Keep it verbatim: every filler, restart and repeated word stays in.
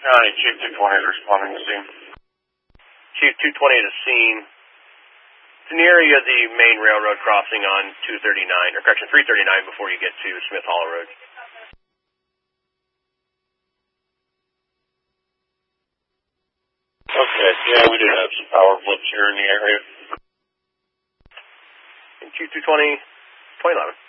County, Chief two twenty is responding to scene. Chief two twenty to scene. It's in the area of the main railroad crossing on two thirty-nine, or correction, three thirty-nine before you get to Smith Hollow Road. Okay, yeah, we did have some power flips here in the area. And Chief two twenty, twenty eleven.